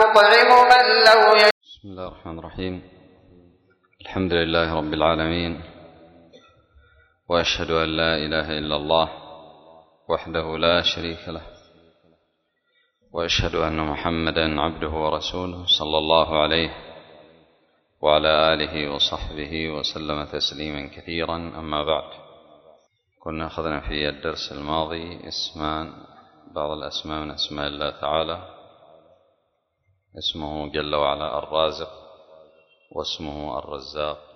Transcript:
نطعم من لو بسم الله الرحمن الرحيم. الحمد لله رب العالمين، وأشهد أن لا إله إلا الله وحده لا شريك له، وأشهد أن محمدا عبده ورسوله صلى الله عليه وعلى آله وصحبه وسلم تسليما كثيرا. أما بعد، كنا أخذنا في الدرس الماضي بعض الأسماء من أسماء الله تعالى، اسمه جل وعلا الرازق، واسمه الرزاق،